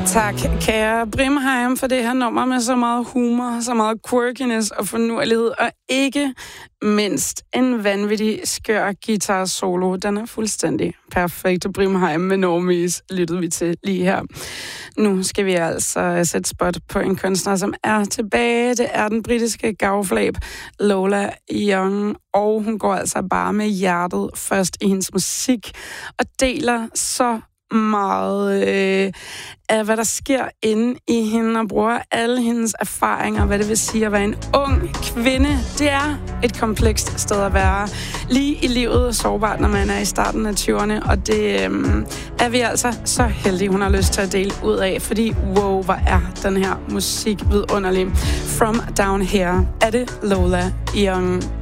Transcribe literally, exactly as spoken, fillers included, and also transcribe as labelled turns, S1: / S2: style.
S1: Tak, kære Brimheim, for det her nummer med så meget humor, så meget quirkiness og finurlighed, og ikke mindst en vanvittig skør guitar solo. Den er fuldstændig perfekt. Brimheim med Normies lyttede vi til lige her. Nu skal vi altså sætte spot på en kunstner, som er tilbage. Det er den britiske gavflab Lola Young, og hun går altså bare med hjertet først i hendes musik og deler så meget øh, af, hvad der sker inde i hende, og bruger alle hendes erfaringer, hvad det vil sige at være en ung kvinde. Det er et komplekst sted at være. Lige i livet sårbart, når man er i starten af tyverne, og det øh, er vi altså så heldige, hun har lyst til at dele ud af, fordi wow, hvor er den her musik vidunderlig. From Down Here er det Lola Young.